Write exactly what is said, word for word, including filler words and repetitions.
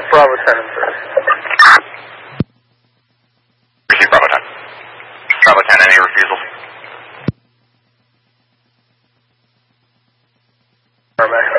Bravo ten and three. Receive Bravo ten. Bravo ten, any refusals? All right,